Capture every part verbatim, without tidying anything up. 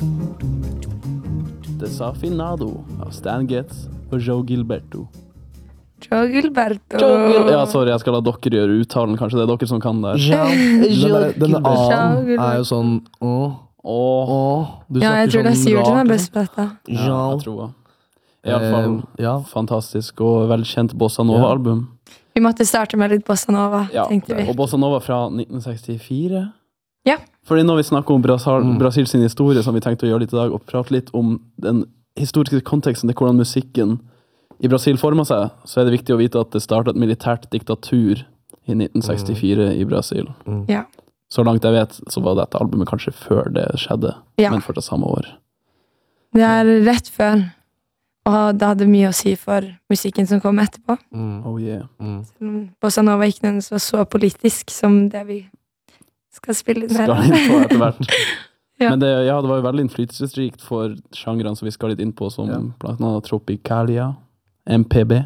Desafinado av Stan Getz og Joe Gilberto. Joe Gilberto. Joe Gil ja, sorry, jeg skal la dere gjøre uttalen. Kanskje det er dere som kan der. Ja, denne A-en er jo sånn åh, åh, åh. Ja, jeg tror det er Sivert som er best på dette. Ja, jeg tror det. I alle fall, eh, ja. fantastisk og velkjent Bossa Nova-album. Vi måtte starte med litt Bossa Nova, Ja, tenkte vi. og Bossa Nova fra nitten sekstifire. Ja. Fordi når vi snakker om Brasil, Mm. Brasil sin historie, som vi tenkte å gjøre litt i dag, og prate litt om den historiske konteksten til hvordan musikken i Brasil formet seg, så er det viktig å vite at det startet et militært diktatur i nitten sekstifire i Brasil. Mm. Ja. Så langt jeg vet, så var dette albumet kanskje før det skjedde, Ja. men fortsatt samme år. Det er rett før, og det hadde mye å si for musikken som kom etterpå. Mm. Oh yeah. Mm. Bossa Nova ikke nødvendigvis var så politisk som det vi skal spille inn her. Skal inn på etter hvert. Ja. Men det, ja, det var jo veldig innflytelsesrikt for sjangrene som vi skal litt inn på, som Ja. blant annet Tropicalia, M P B.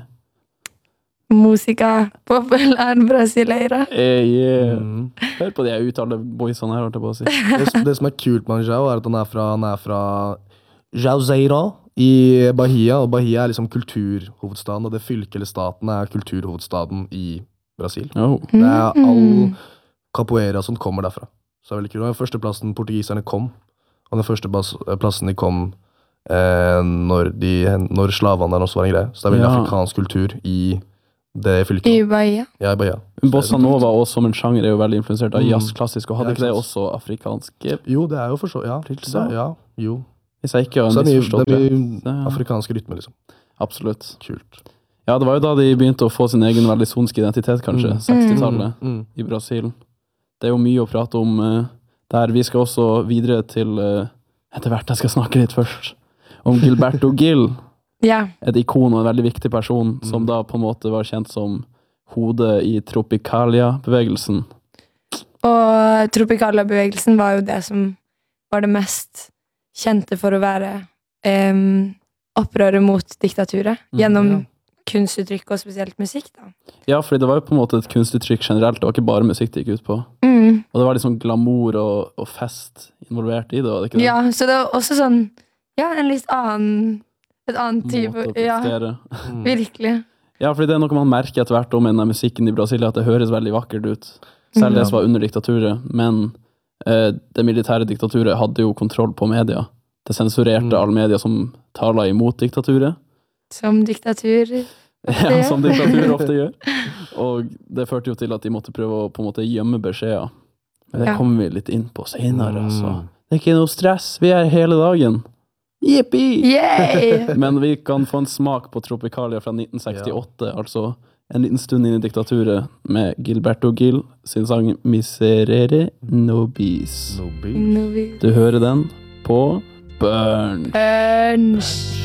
Musica populær brasileira. Eh, yeah. Mm. Hør på de jeg uttaler boysene her, holdt jeg på å si. Det, det som er kult med han Joe, er at han er fra, han er fra Jauzeira i Bahia, og Bahia er liksom kulturhovedstaden, og det fylket eller staten er kulturhovedstaden i Brasil. Oh. Det er all Mm. capoeira som kommer derfra. Så det er veldig kult. Og den første plassen portugiserne kom, og den første plass, plassen de kom eh, når, de, når slavene også var en greie. Så det er veldig Ja. afrikansk kultur i det fylket. I Bahia. Ja, i Bahia. Bossa Nova også som en sjanger er jo veldig influensert av Mm. jazz klassisk, og hadde Ja, ikke det ikke også afrikanske, Jo, det er jo for så, ja. Litt Det, så. ja, jo. hvis jeg ikke har Så det er mye, misforstått det er det. mye Det- afrikanske rytmer, liksom. Absolutt. Kult. Ja, det var jo da de begynte å få sin egen veldig sonske identitet, kanskje, Mm. sekstitallet Mm. i Brasil. Det er jo mye å prate om uh, der. Vi skal også videre til, uh, etter hvert jeg skal snakke litt først, om Gilberto Gil, Ja. et ikon og en veldig viktig person, som Mm. da på en måte var kjent som hodet i Tropicalia-bevegelsen. Og Tropicalia-bevegelsen var jo det som var det mest kjente for å være em, opprøret mot diktaturet. Mm, Gjennom ja. kunstuttrykk og spesielt musikk, da. Ja, fordi det var jo på en måte et kunstuttrykk generelt, det var ikke bare musikk det gikk ut på. Mm. Og det var liksom glamour og, og fest involvert i det, var det ikke det? Ja, så det var også sånn Ja, en litt annen et annet Måte type å Ja, prestere. Mm. virkelig. Ja, fordi det er noe man merker etter hvert om den musikken i Brasil, at det høres veldig vakkert ut. Selv det Ja. som var under diktaturet. Men eh, det militære diktaturet hadde jo kontroll på media. Det sensurerte Mm. alle media som taler imot diktaturet. Som diktatur. Ja, som diktaturet ofte gjør. Og det førte jo til at de måtte prøve å på en måte gjemme beskjeder. Men det Ja. kommer vi litt inn på senere, Mm. altså. Det er ikke noe stress, vi er hele dagen. Yippee! Yay! Men vi kan få en smak på Tropicalia fra nitten sekstiåtte, altså en liten stund inn i diktaturet, med Gilberto Gil sin sang Miserere Nobis. No beef. Nå vi Du hører den på Burn. Burns.